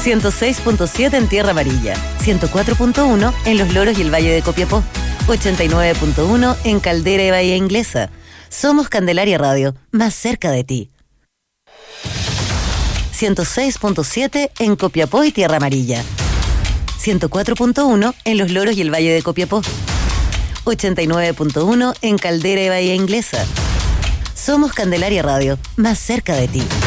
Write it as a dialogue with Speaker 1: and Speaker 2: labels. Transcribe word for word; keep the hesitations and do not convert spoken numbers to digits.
Speaker 1: ciento seis punto siete en Tierra Amarilla, ciento cuatro punto uno en Los Loros y el Valle de Copiapó, ochenta y nueve punto uno en Caldera y Bahía Inglesa. Somos Candelaria Radio, más cerca de ti. ciento seis punto siete en Copiapó y Tierra Amarilla, ciento cuatro punto uno en Los Loros y el Valle de Copiapó, ochenta y nueve punto uno en Caldera y Bahía Inglesa. Somos Candelaria Radio, más cerca de ti.